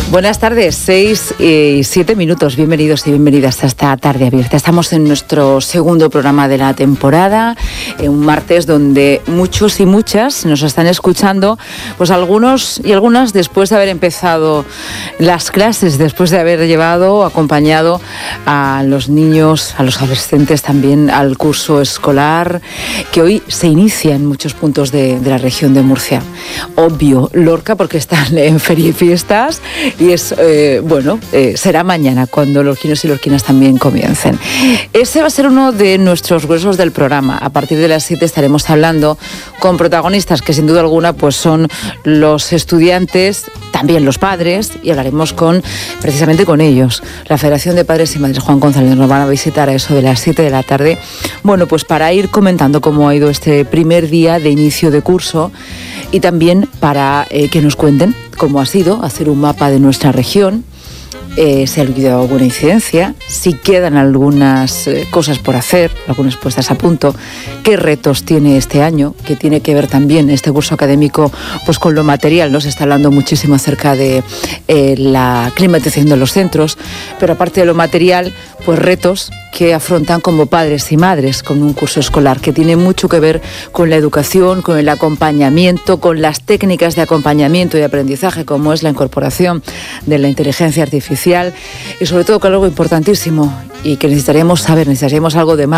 Buenas tardes, 6 y 7 minutos. Bienvenidos y bienvenidas a esta tarde abierta. Estamos en nuestro segundo programa de la temporada, un martes donde muchos y muchas nos están escuchando, pues algunos y algunas después de haber empezado las clases, después de haber acompañado a los niños, a los adolescentes también al curso escolar que hoy se inicia en muchos puntos de la región de Murcia. Obvio, Lorca, porque están en feria y fiestas. Y es, será mañana cuando lorquinos y lorquinas también comiencen. Ese va a ser uno de nuestros gruesos del programa. A partir de las 7 estaremos hablando con protagonistas que sin duda alguna pues son los estudiantes, también los padres, y hablaremos precisamente con ellos. La Federación de Padres y Madres Juan González nos van a visitar a eso de las 7 de la tarde. Bueno, pues para ir comentando cómo ha ido este primer día de inicio de curso y también para que nos cuenten cómo ha sido hacer un mapa de nuestra región, si ha habido alguna incidencia, si quedan algunas cosas por hacer, algunas puestas a punto, qué retos tiene este año, que tiene que ver también este curso académico pues con lo material, ¿no? Se está hablando muchísimo acerca de la climatización de los centros, pero aparte de lo material, pues retos que afrontan como padres y madres con un curso escolar que tiene mucho que ver con la educación, con el acompañamiento, con las técnicas de acompañamiento y aprendizaje, como es la incorporación de la inteligencia artificial y sobre todo con algo importantísimo y que necesitaríamos saber, necesitaríamos algo de más